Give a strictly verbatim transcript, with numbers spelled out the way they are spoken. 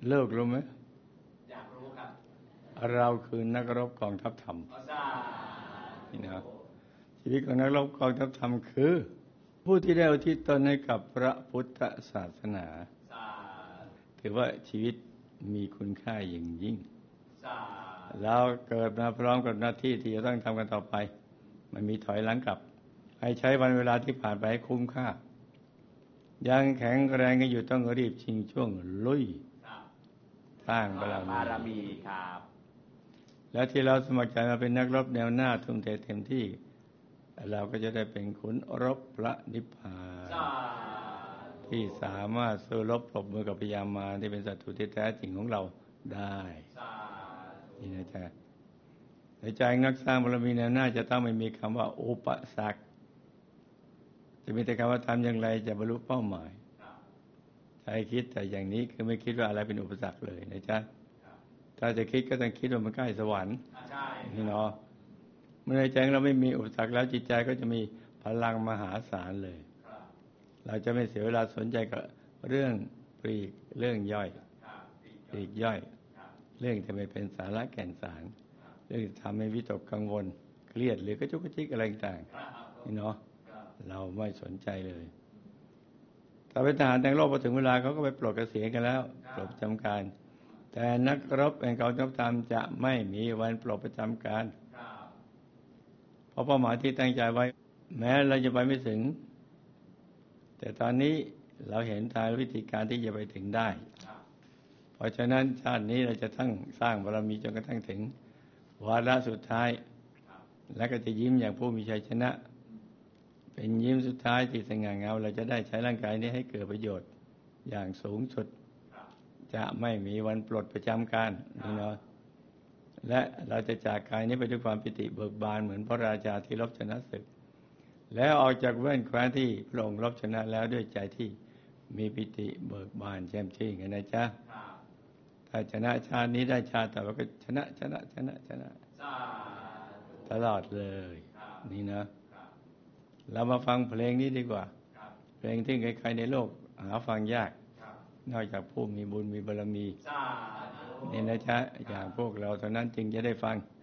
เลิกรู้ไหมอยากรู้ครับเราคือนักรบกองทัพธรรมนี่นะชีวิตของนักรบกองทัพธรรมคือผู้ที่ได้อุทิศตนให้กับพระพุทธศาสนาถือว่าชีวิตมีคุณค่าอย่างยิ่งเราเกิดมาพร้อมกับหน้าที่ที่จะต้องทำกันต่อไปมันมีถอยหลังกลับให้ใช้วันเวลาที่ผ่านไปให้คุ้มค่ายังแข็งแรงกันอยู่ต้องรีบชิงช่วงลุยสร้างบารมีครับแล้วที่เราสมัครใจมาเป็นนักรบแนวหน้าทุ่มเทเต็มที่เราก็จะได้เป็นขุนรบพระนิพพานที่สามารถสู้รบปรบมือกับพญามารที่เป็นศัตรูที่แท้จริงของเราได้นี่นะจ๊ะในใจนักสร้างบารมีแนวหน้าจะต้องไม่มีคำว่าอุปสรรคจะมีแต่คำว่าทำอย่างไรจะบรรลุเป้าหมายใจคิดแต่อย่างนี้คือไม่คิดว่าอะไรเป็นอุปสรรคเลยนะจ๊ะถ้าจะคิดก็ต้องคิดว่ามันใกล้สวรรค์นี่เนาะเมื่อในใจเราไม่มีอุปสรรคแล้วจิตใจก็จะมีพลังมหาศาลเลยเราจะไม่เสียเวลาสนใจกับเรื่องปลีกเรื่องย่อยปลีกย่อยเรื่องที่ไม่เป็นสาระแก่นสารเรื่องที่ทำให้วิตกกังวลเครียดหรือกระจุกกระจิกอะไรต่างๆนี่เนาะเราไม่สนใจเลยถ้าเป็นทหารในโลกพอถึงเวลาเขาก็ไปปลดเกษียณกันแล้วปลดประจำการแต่นักรบแห่งกองทัพธรรมจะไม่มีวันปลดประจำการเพราะเป้าหมายที่ตั้งใจไว้แม้เราจะไปไม่ถึงแต่ตอนนี้เราเห็นทางวิธีการที่จะไปถึงได้เพราะฉะนั้นชาตินี้เราจะทั้งสร้างบารมีจนกระทั่งถึงวาระสุดท้ายและก็จะยิ้มอย่างผู้มีชัยชนะเป็นยิ้มสุดท้ายที่สง่างามเราจะได้ใช้ร่างกายนี้ให้เกิดประโยชน์อย่างสูงสุดจะไม่มีวันปลดประจำการนี่เนาะและเราจะจากกายนี้ไปด้วยความปิติเบิกบานเหมือนพระราชาที่รบชนะศึกแล้วออกจากแว่นแคว้นที่พระองค์รบชนะแล้วด้วยใจที่มีปิติเบิกบานแจ่มชื่นกันนะจ๊ะถ้าชนะชาตินี้ได้ชาติต่อไปก็ชนะชนะชนะชนะตลอดเลยนี่นะเรามาฟังเพลงนี้ดีกว่าเพลงที่ใครๆในโลกหาฟังยากนอกจากผู้มีบุญมีบารมีนี่นะจ๊ะอย่างพวกเราเท่านั้นจึงจะได้ฟัง